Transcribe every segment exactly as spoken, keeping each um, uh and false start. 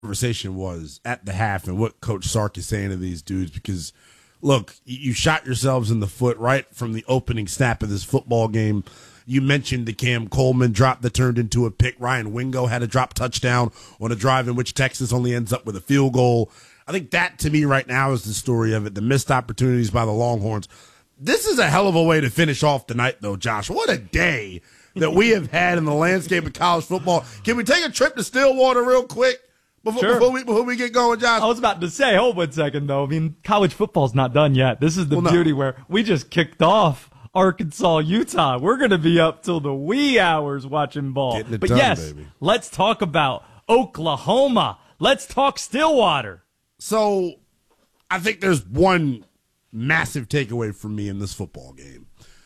conversation was at the half and what Coach Sark is saying to these dudes, because look, you shot yourselves in the foot right from the opening snap of this football game. You mentioned the Cam Coleman drop that turned into a pick. Ryan Wingo had a drop touchdown on a drive in which Texas only ends up with a field goal. I think that, to me, right now is the story of it, the missed opportunities by the Longhorns. This is a hell of a way to finish off the night, though, Josh. What a day that we have had in the landscape of college football. Can we take a trip to Stillwater real quick before, sure. before, we, before we get going, Josh? I was about to say, hold one second, though. I mean, college football's not done yet. This is the well, beauty no. where we just kicked off Arkansas, Utah. We're going to be up till the wee hours watching ball. But done, yes, baby. Let's talk about Oklahoma. Let's talk Stillwater. So I think there's one massive takeaway for me in this football game.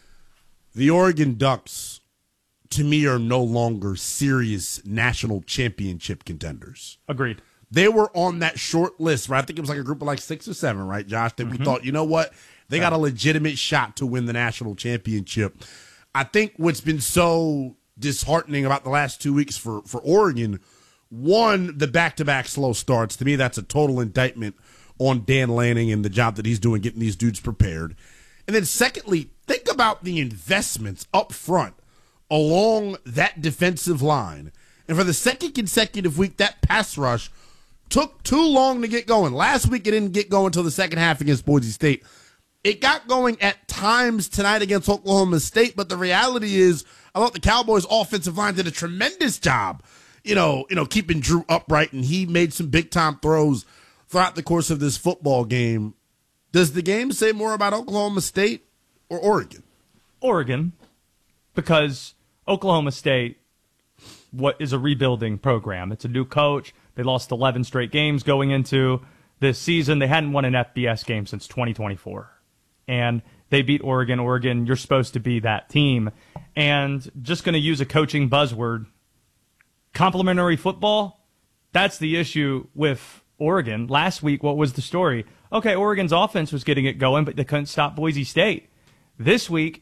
The Oregon Ducks, to me, are no longer serious national championship contenders. Agreed. They were on that short list, right? I think it was like a group of like six or seven, right, Josh? That mm-hmm. we thought, you know what? They got a legitimate shot to win the national championship. I think what's been so disheartening about the last two weeks for, for Oregon, one, the back-to-back slow starts. To me, that's a total indictment on Dan Lanning and the job that he's doing getting these dudes prepared. And then secondly, think about the investments up front along that defensive line. And for the second consecutive week, that pass rush took too long to get going. Last week, it didn't get going until the second half against Boise State. It got going at times tonight against Oklahoma State, but the reality is I thought the Cowboys' offensive line did a tremendous job, you know, you know, keeping Drew upright, and he made some big-time throws throughout the course of this football game. Does the game say more about Oklahoma State or Oregon? Oregon, because Oklahoma State what is a rebuilding program. It's a new coach. They lost eleven straight games going into this season. They hadn't won an F B S game since twenty twenty-four. And they beat Oregon. Oregon, you're supposed to be that team. And just going to use a coaching buzzword, complementary football, that's the issue with Oregon. Last week, what was the story? Okay, Oregon's offense was getting it going, but they couldn't stop Boise State. This week,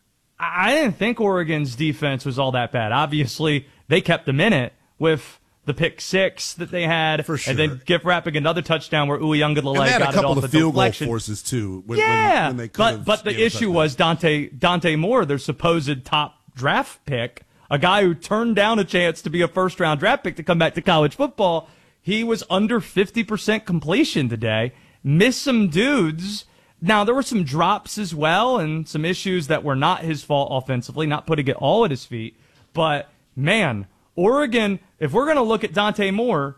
I didn't think Oregon's defense was all that bad. Obviously, they kept them in it with the pick six that they had, for sure. And then Gift wrapping another touchdown where Uiagalelei got it off the deflection. And they had a couple of field goal forces, too. When, yeah, when, when they but, but the issue was Dante, Dante Moore, their supposed top draft pick, a guy who turned down a chance to be a first-round draft pick to come back to college football. He was under fifty percent completion today, missed some dudes. Now, there were some drops as well and some issues that were not his fault offensively, not putting it all at his feet. But, man, Oregon, if we're going to look at Dante Moore,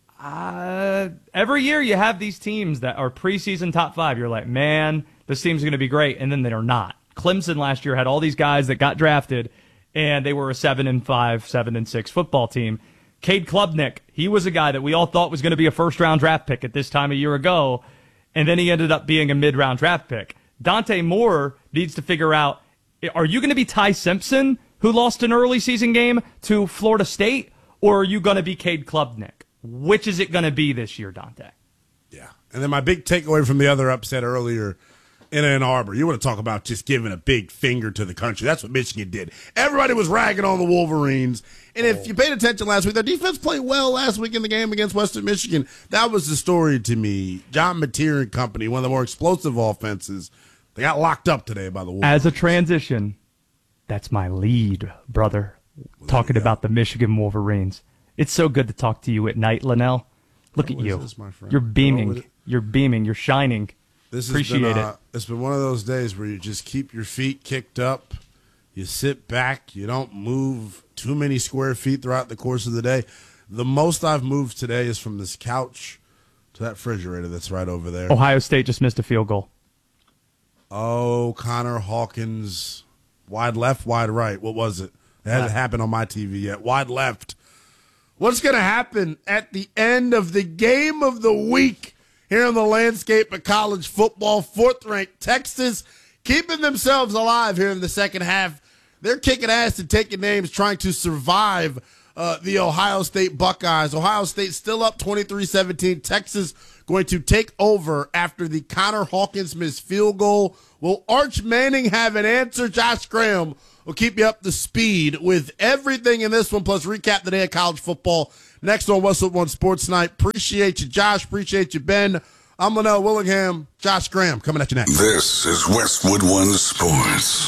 uh, every year you have these teams that are preseason top five. You're like, man, this team's going to be great, and then they're not. Clemson last year had all these guys that got drafted, and they were a seven and five, seven and six football team. Cade Klubnik, he was a guy that we all thought was going to be a first-round draft pick at this time a year ago, and then he ended up being a mid-round draft pick. Dante Moore needs to figure out, are you going to be Ty Simpson, who lost an early season game to Florida State, or are you going to be Cade Klubnik? Which is it going to be this year, Dante? Yeah. And then my big takeaway from the other upset earlier in Ann Arbor, you want to talk about just giving a big finger to the country. That's what Michigan did. Everybody was ragging on the Wolverines. And if you paid attention last week, their defense played well last week in the game against Western Michigan. That was the story to me. John Mateer and company, one of the more explosive offenses, they got locked up today by the Wolverines. As a transition, that's my lead, brother, well, talking about the Michigan Wolverines. It's so good to talk to you at night, Linnell. Look at you. This, You're beaming. You're beaming. You're shining. This Appreciate has been, uh, it. It's been one of those days where you just keep your feet kicked up. You sit back. You don't move too many square feet throughout the course of the day. The most I've moved today is from this couch to that refrigerator that's right over there. Ohio State just missed a field goal. Oh, Connor Hawkins. Wide left, wide right. What was it? It hasn't uh, happened on my T V yet. Wide left. What's going to happen at the end of the game of the week here in the landscape of college football? Fourth-ranked Texas keeping themselves alive here in the second half. They're kicking ass and taking names, trying to survive uh, the Ohio State Buckeyes. Ohio State still up twenty-three seventeen. Texas going to take over after the Connor Hawkins missed field goal. Will Arch Manning have an answer? Josh Graham will keep you up to speed with everything in this one, plus recap the day of college football next on What's Up on Sports Night. Appreciate you, Josh. Appreciate you, Ben. I'm Linnell Willingham. Josh Graham coming at you next. This is Westwood One Sports.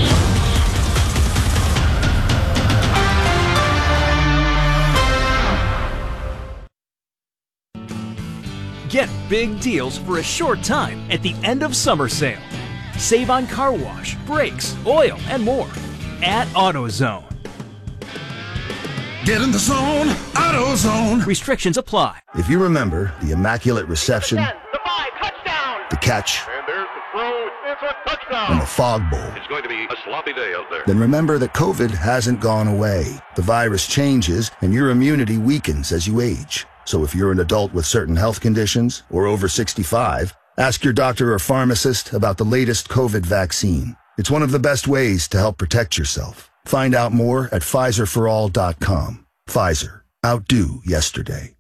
Get big deals for a short time at the end of summer sale. Save on car wash, brakes, oil, and more at AutoZone. Get in the zone, AutoZone. Restrictions apply. If you remember the immaculate reception, the five, touchdown. the catch, And there's the throw. It's a touchdown. and the fog bowl, It's going to be a sloppy day out there. then remember that COVID hasn't gone away. The virus changes, and your immunity weakens as you age. So if you're an adult with certain health conditions or over sixty-five, ask your doctor or pharmacist about the latest COVID vaccine. It's one of the best ways to help protect yourself. Find out more at Pfizer for all dot com. Pfizer. Outdo yesterday.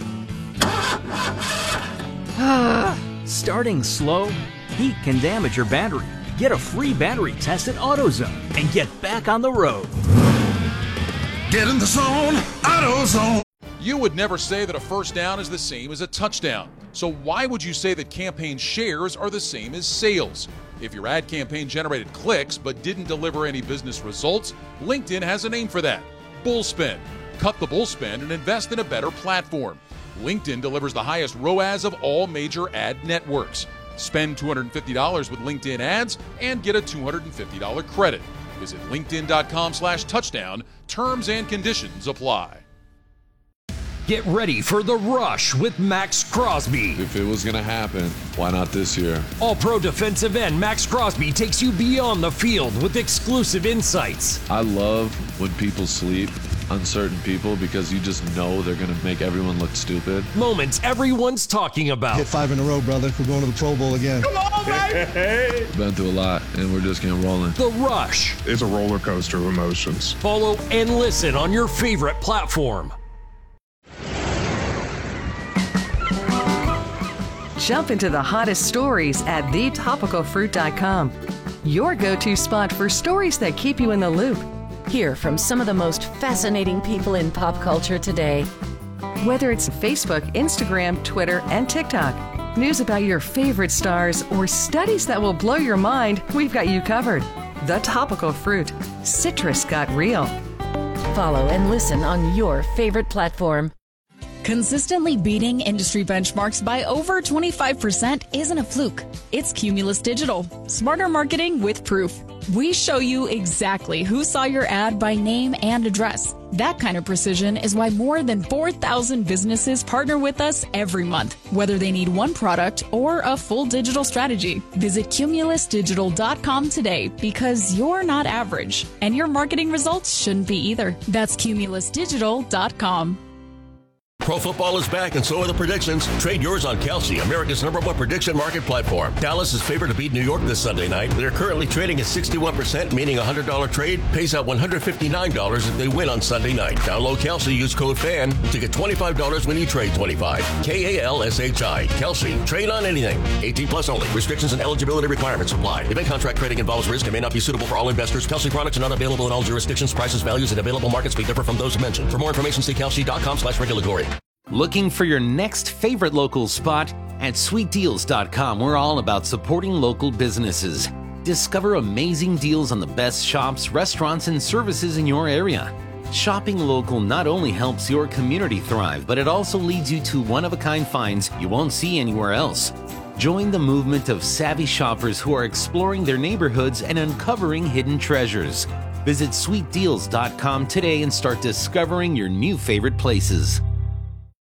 Starting slow? Heat can damage your battery. Get a free battery test at AutoZone and get back on the road. Get in the zone, AutoZone. You would never say that a first down is the same as a touchdown. So why would you say that campaign shares are the same as sales? If your ad campaign generated clicks but didn't deliver any business results, LinkedIn has a name for that. Bullspend. Cut the bullspend and invest in a better platform. LinkedIn delivers the highest R O A S of all major ad networks. Spend two hundred fifty dollars with LinkedIn ads and get a two hundred fifty dollars credit. Visit linkedin.com slash touchdown. Terms and conditions apply. Get ready for The Rush with Max Crosby. If it was going to happen, why not this year? All-pro defensive end Max Crosby takes you beyond the field with exclusive insights. I love when people sleep on certain people because you just know they're going to make everyone look stupid. Moments everyone's talking about. Hit five in a row, brother. We're going to the Pro Bowl again. Come on, baby. Been through a lot, and we're just getting rolling. The Rush. It's a roller coaster of emotions. Follow and listen on your favorite platform. Jump into the hottest stories at the topical fruit dot com. Your go-to spot for stories that keep you in the loop. Hear from some of the most fascinating people in pop culture today. Whether it's Facebook, Instagram, Twitter, and TikTok, news about your favorite stars, or studies that will blow your mind, we've got you covered. The Topical Fruit. Citrus got real. Follow and listen on your favorite platform. Consistently beating industry benchmarks by over twenty-five percent isn't a fluke. It's Cumulus Digital. Smarter marketing with proof. We show you exactly who saw your ad by name and address. That kind of precision is why more than four thousand businesses partner with us every month, whether they need one product or a full digital strategy. Visit cumulus digital dot com today because you're not average, and your marketing results shouldn't be either. That's cumulus digital dot com. Pro football is back, and so are the predictions. Trade yours on Kelsey, America's number one prediction market platform. Dallas is favored to beat New York this Sunday night. They're currently trading at sixty-one percent, meaning a one hundred dollars trade pays out one hundred fifty-nine dollars if they win on Sunday night. Download Kelsey, use code FAN to get twenty-five dollars when you trade twenty-five. K A L S H I. Kelsey. Trade on anything. eighteen plus only. Restrictions and eligibility requirements apply. Event contract trading involves risk and may not be suitable for all investors. Kelsey products are not available in all jurisdictions. Prices, values, and available markets may differ from those mentioned. For more information, see kelsey dot com slash regulatory. Looking for your next favorite local spot? At sweet deals dot com, we're all about supporting local businesses. Discover amazing deals on the best shops, restaurants, and services in your area. Shopping local not only helps your community thrive, but it also leads you to one-of-a-kind finds you won't see anywhere else. Join the movement of savvy shoppers who are exploring their neighborhoods and uncovering hidden treasures. Visit sweet deals dot com today and start discovering your new favorite places.